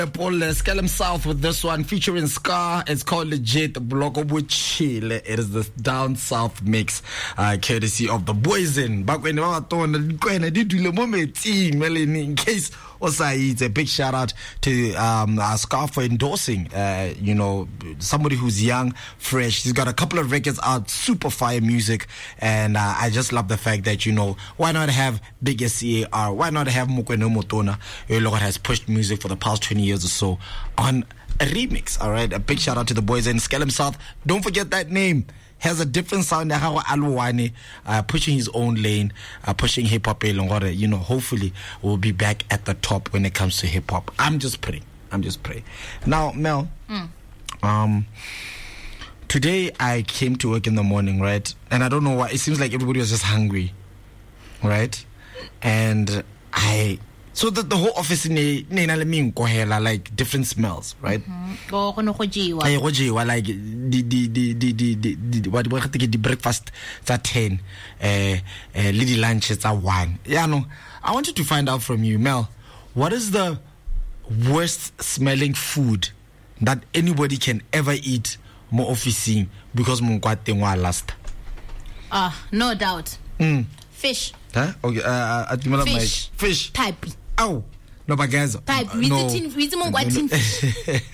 Paul Skelem South with this one featuring Scar. It's called Legit Bloko Chile. It is the down south mix, courtesy of the Boysen. Back when in case it's a big shout out to Scar for endorsing somebody who's young, fresh. He's got a couple of records out, super fire music, and I just love the fact that why not have Big SCAR, why not have Mokwena Motona, who has pushed music for the past 20 years or so on a remix. All right, a big shout out to the boys in Skelem South. Don't forget that name has a different sound. Aluwane pushing his own lane, pushing hip hop. Hopefully we'll be back at the top when it comes to hip hop. I'm just praying. Now, Mel, today I came to work in the morning, right? And I don't know why. It seems like everybody was just hungry, right? And so the whole office like different smells, right? Like the breakfast at 10, lady lunches at 1. I wanted to find out from you, Mel, what is the worst smelling food that anybody can ever eat more officing because last? No doubt. Fish. Huh? Okay, fish. Type. Oh, no, bagazo. Type. We tin fish.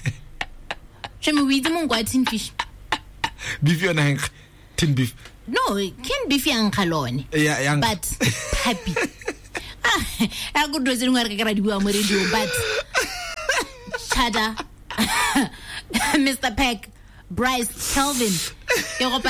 Fish. Beef and tin beef. No, it can be fiankalone. Yeah, young. But happy. I could do it, but Chada, Mr. Peck, Bryce, Kelvin. You're a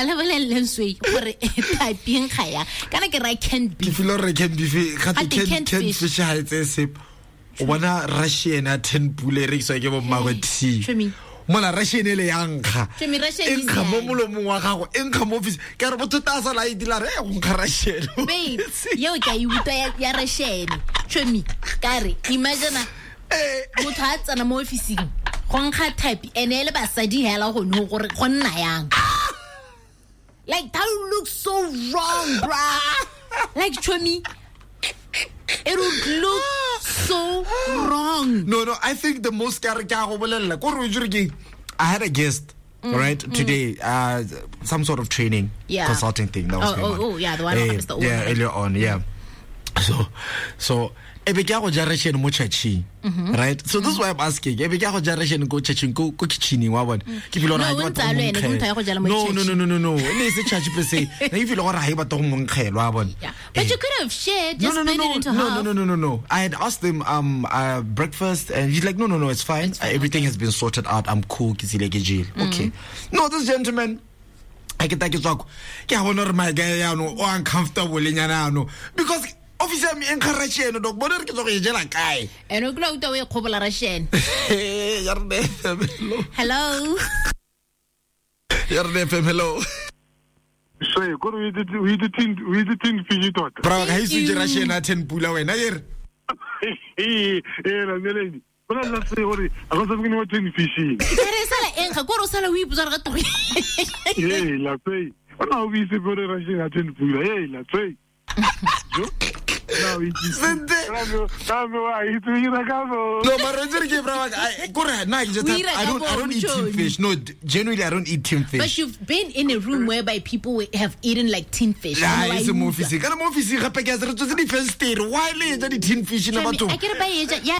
typing higher. Can I get right? Can't be. If you don't can be fish. I say, one Russian at 10 pullering, so I give up my tea. Mona Russian Yanka. Inka Momulo Muaka, income office, Caraboto Tazala, Dilare, Russian. Babe, you Yarashen. Chemi, Gary, imagine good hats and a more fishing. Honka type, and Elabasadi Hello, no, Honayang. Like, that looks so wrong, bruh. Like, Chemi, it would look so wrong. No, I think the most I had a guest, right, today, some sort of training, consulting thing that was going on. Oh, yeah, the one Mr. Earlier on, yeah. So, right? So this is why I'm asking. No. But you could have shared. Just No. I had asked him breakfast, and he's like, no, it's fine. Everything has been sorted out. I'm cool. Okay. No, this gentleman, I can take it talk. My guy, uncomfortable because. Officer, I'm encouraging you. Dog, but I'm going to like I. And you go to a couple of Russian. Hello. Hello. So you go with the tin fish tot. Bro, I see Russian at 10 pula when I hear. But I'm not saying I was going to tin fishing. Hey, la pay. Now we see for the Russian at 10 pula. Hey, la pay. No, I don't eat tin fish. No, genuinely, I don't eat tin fish. But you've been in a room whereby people have eaten like tin fish. It's a more physical. I'm more physical. Why is that tin fish in a bottle? I can buy it. Yeah.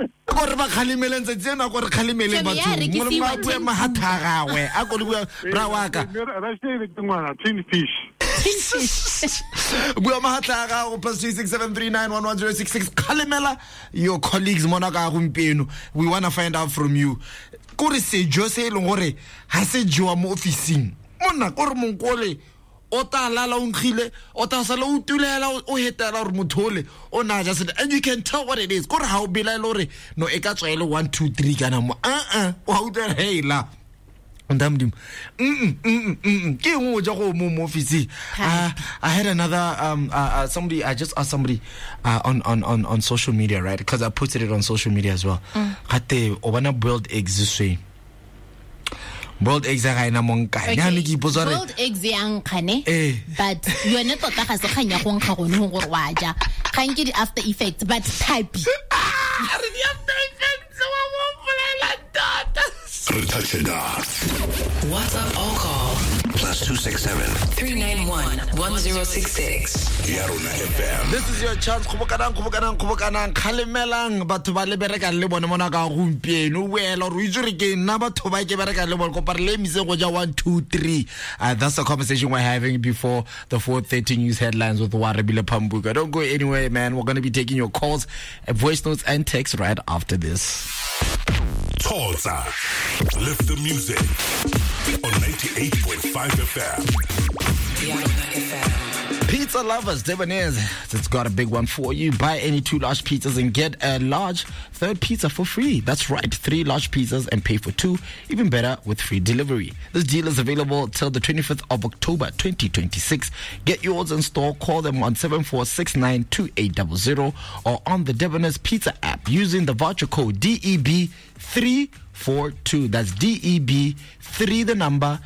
Tin fish. Your colleagues, we want to find out from you. And you can tell what it is. How be like no 1 2 3 hey la. I had another somebody. I just asked somebody on social media, right? Because I posted it on social media as well. Obana boiled eggs this way. Boiled eggs are in among boiled eggs young kane, but you are not a kanya can't get it after effects, but type. After effects, WhatsApp or call +267 391 1066. Yarona FM. This is your chance. Khubokanang khalemelang batho ba le bereka le bone mona ka gompieno wela re itse re ke nna batho ba ke bereka le bone ko parle mise go ja 1 2 3. That's the conversation we're having before the 4:30 news headlines with Warebile Pambuka. Don't go anywhere, man. We're going to be taking your calls, voice notes and texts right after this. Tulsa. Lift the music on 98.5 FM. Yarona FM. Pizza lovers, Debonair, it's got a big one for you. Buy any 2 large pizzas and get a large third pizza for free. That's right, 3 large pizzas and pay for 2. Even better with free delivery. This deal is available till the 25th of October 2026. Get yours in store. Call them on 74692800 or on the Debonair's Pizza app using the voucher code DEB342. That's DEB3 the number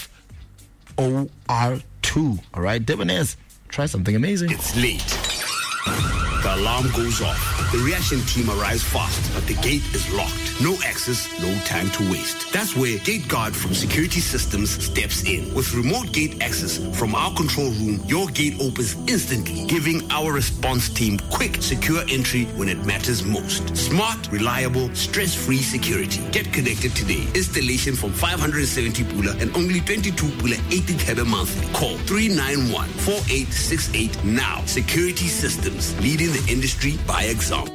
FOR2. All right, Debonair's. Try something amazing. It's late. The alarm goes off. The reaction team arrives fast, but the gate is locked. No access, no time to waste. That's where Gate Guard from Security Systems steps in. With remote gate access from our control room, your gate opens instantly, giving our response team quick, secure entry when it matters most. Smart, reliable, stress-free security. Get connected today. Installation from 570 pula and only 22 pula 80 kb monthly. Call 391-4868 now. Security Systems, leading the industry by example.